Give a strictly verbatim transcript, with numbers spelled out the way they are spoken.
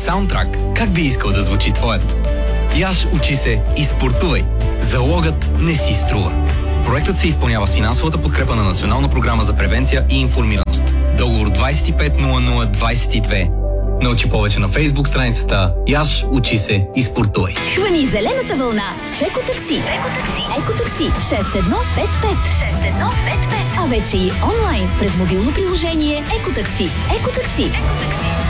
саундтрак, как би искал да звучи твоят? Яш, учи се и спортувай. Залогът не си струва. Проектът се изпълнява с финансовата подкрепа на Национална програма за превенция и информираност. Договор двайсет и пет нула нула двайсет и две. Научи повече на Фейсбук страницата Яш, учи се и спортувай. Хвани зелената вълна с Екотакси. Екотакси шест едно пет пет. шест едно пет пет. А вече и онлайн през мобилно приложение Екотакси. Екотакси. Екотакси.